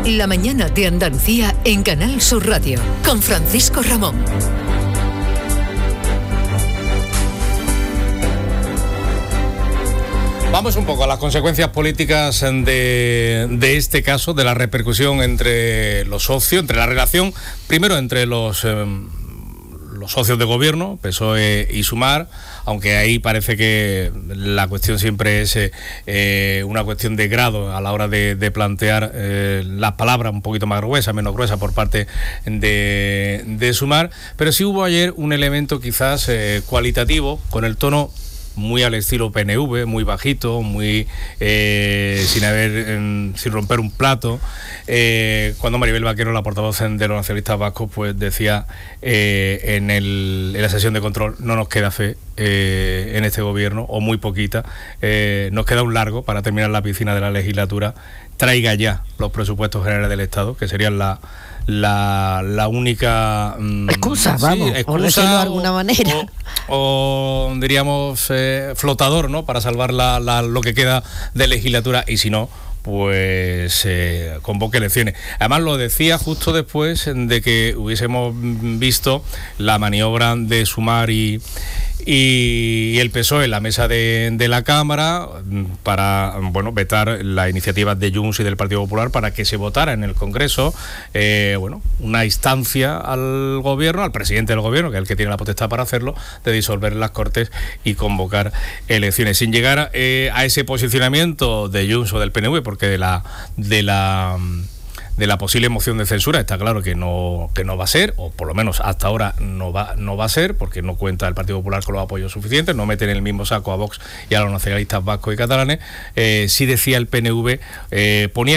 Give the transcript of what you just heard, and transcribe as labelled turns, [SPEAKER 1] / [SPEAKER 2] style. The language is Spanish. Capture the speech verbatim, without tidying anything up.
[SPEAKER 1] La mañana de Andalucía en Canal Sur Radio, con Francisco Ramón.
[SPEAKER 2] Vamos un poco a las consecuencias políticas de, de este caso, de la repercusión entre los socios, entre la relación, primero entre los... Eh, los socios de gobierno, P S O E y Sumar, aunque ahí parece que la cuestión siempre es eh, una cuestión de grado a la hora de, de plantear eh, las palabras un poquito más gruesas, menos gruesas por parte de, de Sumar, pero sí hubo ayer un elemento quizás eh, cualitativo, con el tono muy al estilo P N V, muy bajito, muy eh, sin haber eh, sin romper un plato, eh, cuando Maribel Vaquero, la portavoz de los nacionalistas vascos, pues decía eh, en, el, en la sesión de control: no nos queda fe eh, en este gobierno, o muy poquita, eh, nos queda un largo para terminar la piscina de la legislatura, traiga ya los presupuestos generales del Estado, que serían la la, la única
[SPEAKER 3] mmm, excusa, sí, vamos, excusa, por decirlo de alguna manera,
[SPEAKER 2] o, o diríamos eh, flotador, ¿no?, para salvar la, la, lo que queda de legislatura, y si no, pues eh, convoque elecciones. Además lo decía justo después de que hubiésemos visto la maniobra de Sumar y y el P S O E en la mesa de, de la Cámara para, bueno, vetar las iniciativas de Junts y del Partido Popular para que se votara en el Congreso, eh, bueno, una instancia al gobierno, al presidente del gobierno, que es el que tiene la potestad para hacerlo, de disolver las Cortes y convocar elecciones, sin llegar eh, a ese posicionamiento de Junts o del P N V, porque de la de la de la posible moción de censura está claro que no que no va a ser, o por lo menos hasta ahora no va no va a ser, porque no cuenta el Partido Popular con los apoyos suficientes, no meten en el mismo saco a Vox y a los nacionalistas vascos y catalanes. Eh, sí decía el P N V, eh, ponía